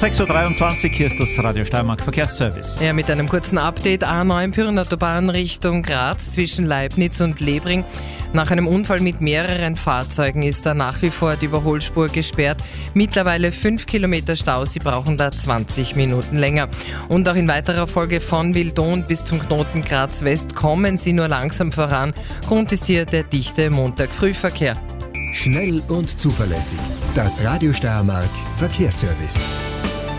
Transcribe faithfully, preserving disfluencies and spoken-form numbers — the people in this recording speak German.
sechs Uhr dreiundzwanzig, hier ist das Radio Steiermark Verkehrsservice. Ja, mit einem kurzen Update. A neun Pyreneeautobahn Richtung Graz zwischen Leibniz und Lebring. Nach einem Unfall mit mehreren Fahrzeugen ist da nach wie vor die Überholspur gesperrt. Mittlerweile fünf Kilometer Stau, Sie brauchen da zwanzig Minuten länger. Und auch in weiterer Folge von Wildon bis zum Knoten Graz West kommen Sie nur langsam voran. Grund ist hier der dichte Montag-Frühverkehr. Schnell und zuverlässig. Das Radio Steiermark Verkehrsservice.